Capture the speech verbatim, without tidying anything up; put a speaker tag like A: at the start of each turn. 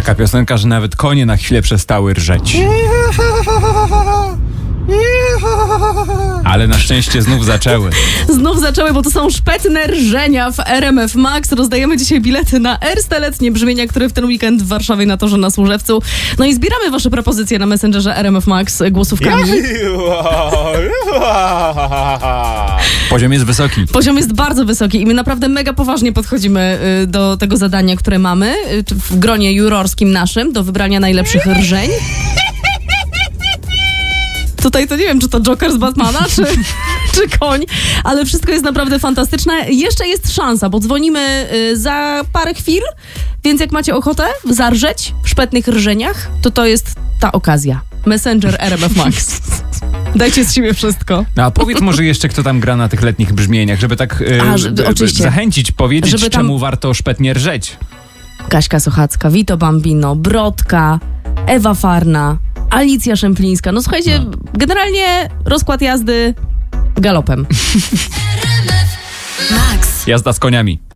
A: Taka piosenka, że nawet konie na chwilę przestały rżeć. Ale na szczęście znów zaczęły.
B: Znów zaczęły, bo to są szpetne rżenia w R M F Max. Rozdajemy dzisiaj bilety na Erste Letnie Brzmienia, które w ten weekend w Warszawie na Torze na Służewcu. No i zbieramy wasze propozycje na Messengerze R M F Max głosówkami.
A: Poziom jest wysoki.
B: Poziom jest bardzo wysoki i my naprawdę mega poważnie podchodzimy y, do tego zadania, które mamy y, w gronie jurorskim naszym, do wybrania najlepszych rżeń. Tutaj to nie wiem, czy to Joker z Batmana, czy, czy koń, ale wszystko jest naprawdę fantastyczne. Jeszcze jest szansa, bo dzwonimy y, za parę chwil, więc jak macie ochotę zarżeć w szpetnych rżeniach, to to jest ta okazja. Messenger R M F Max. Dajcie z siebie wszystko.
A: No a powiedz może jeszcze, kto tam gra na tych letnich brzmieniach, żeby tak y,
B: A, że,
A: y,
B: oczywiście.
A: zachęcić, powiedzieć,
B: Żeby tam-
A: czemu warto szpetnie rżeć.
B: Kaśka Sochacka, Vito Bambino, Brodka, Ewa Farna, Alicja Szemplińska. No słuchajcie, no. Generalnie rozkład jazdy galopem.
A: Jazda z koniami.